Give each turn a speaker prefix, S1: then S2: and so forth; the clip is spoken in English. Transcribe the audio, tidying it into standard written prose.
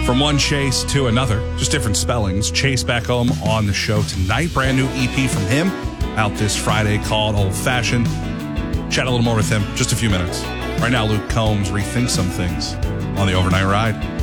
S1: From one Chase to another, just different spellings. Chase back home on the show tonight. Brand new EP from him out this Friday called Old Fashioned. Chat a little more with him, just a few minutes. Right now, Luke Combs rethinks some things on the Overnight Ride.